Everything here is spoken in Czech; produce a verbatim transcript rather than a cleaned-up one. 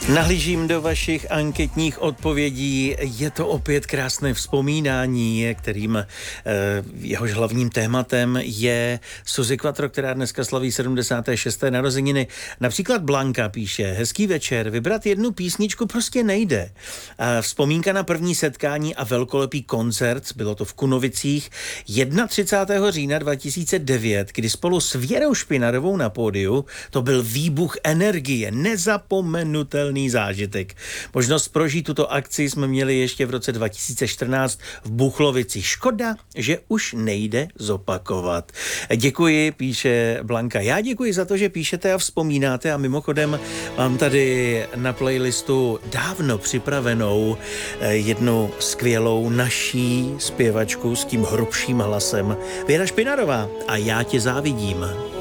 Nahlížím do vašich anketních odpovědí. Je to opět krásné vzpomínání, kterým eh, jehož hlavním tématem je Suzi Quatro, která dneska slaví sedmdesáté šesté narozeniny. Například Blanka píše: hezký večer, vybrat jednu písničku prostě nejde. A vzpomínka na první setkání a velkolepý koncert, bylo to v Kunovicích, třicátého prvního října dva tisíce devět, kdy spolu s Věrou Špinarovou na pódiu, to byl výbuch energie, nezapomenutelný zážitek. Možnost prožít tuto akci jsme měli ještě v roce dva tisíce čtrnáct v Buchlovici. Škoda, že už nejde zopakovat. Děkuji, píše Blanka. Já děkuji za to, že píšete a vzpomínáte, a mimochodem mám tady na playlistu dávno připravenou jednu skvělou naší zpěvačku s tím hrubším hlasem. Věra Špinarová a Já tě závidím.